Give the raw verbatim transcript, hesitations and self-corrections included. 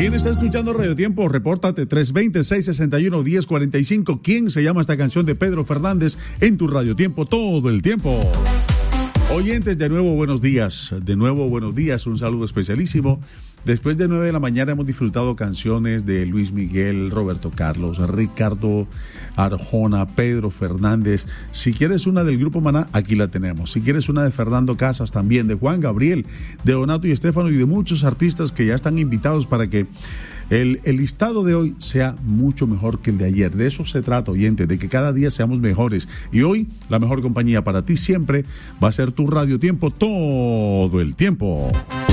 ¿Quién está escuchando Radio Tiempo? Repórtate tres dos cero, seis seis uno, uno cero cuatro cinco. ¿Quién se llama esta canción de Pedro Fernández en tu Radio Tiempo todo el tiempo? Oyentes, de nuevo buenos días, de nuevo buenos días, un saludo especialísimo. Después de nueve de la mañana hemos disfrutado canciones de Luis Miguel, Roberto Carlos, Ricardo Arjona, Pedro Fernández. Si quieres una del Grupo Maná, aquí la tenemos. Si quieres una de Fernando Casas también, de Juan Gabriel, de Donato y Estéfano y de muchos artistas que ya están invitados para que el, el listado de hoy sea mucho mejor que el de ayer. De eso se trata, oyente, de que cada día seamos mejores. Y hoy la mejor compañía para ti siempre va a ser tu Radio Tiempo todo el tiempo.